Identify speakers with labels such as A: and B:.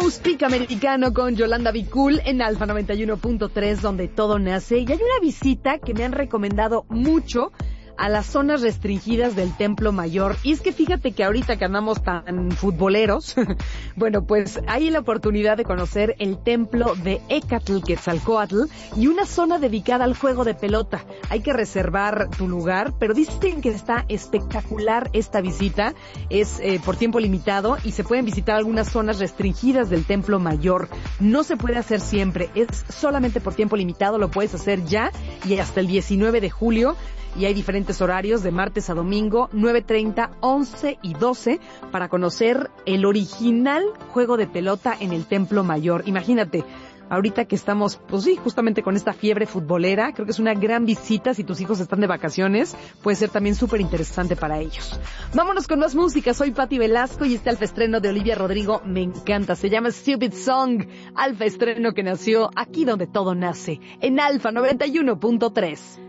A: Speak Americano con Yolanda Be Cool en Alfa 91.3, donde todo nace. Y hay una visita que me han recomendado mucho a las zonas restringidas del Templo Mayor. Y es que fíjate que ahorita que andamos tan futboleros, bueno, pues hay la oportunidad de conocer el templo de Écatl, Quetzalcóatl, y una zona dedicada al juego de pelota. Hay que reservar tu lugar, pero dicen que está espectacular esta visita. Es por tiempo limitado y se pueden visitar algunas zonas restringidas del Templo Mayor. No se puede hacer siempre, es solamente por tiempo limitado, lo puedes hacer ya y hasta el 19 de julio. Y hay diferentes horarios de martes a domingo, 9:30, 11 y 12, para conocer el original juego de pelota en el Templo Mayor. Imagínate, ahorita que estamos, pues sí, justamente con esta fiebre futbolera, creo que es una gran visita. Si tus hijos están de vacaciones, puede ser también súper interesante para ellos. Vámonos con más música. Soy Pati Velasco y este Alfa Estreno de Olivia Rodrigo me encanta. Se llama Stupid Song. Alfa Estreno que nació aquí donde todo nace, en Alfa 91.3.